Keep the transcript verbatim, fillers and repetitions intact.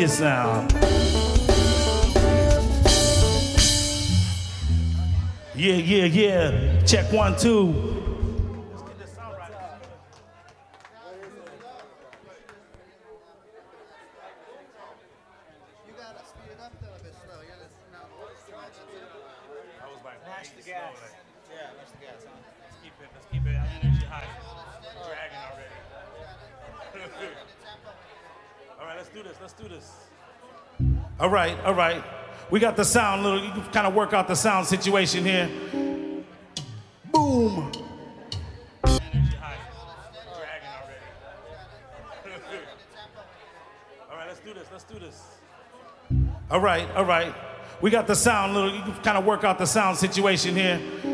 your sound. Yeah, yeah, yeah. Check one, two. Match the gas. Yeah, match the gas, huh? Let's keep it, let's keep it energy high. Dragging already. All right, let's do this, let's do this. All right, all right. We got the sound, little, you can kind of work out the sound situation here. Boom. Energy high. Dragging already. All right, let's do this, let's do this. All right, all right. We got the sound, little, you can kind of work out the sound situation here.